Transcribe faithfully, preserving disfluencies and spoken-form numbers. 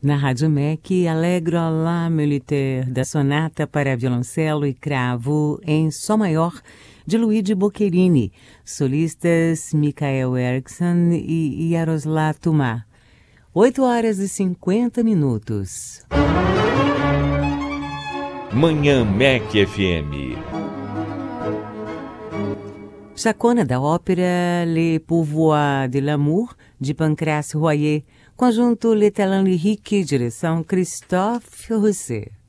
Na Rádio M E C, Allegro la Militaire, da sonata para violoncelo e cravo em Sol maior, de Luigi Boccherini, solistas Michael Erickson e Jaroslav Tumá. oito horas e cinquenta minutos. Manhã M E C F M. Chacona da ópera Le Pouvoir de l'amour, de Pancrace Royer, conjunto Le Talent Lyrique, direção Christophe Rousset.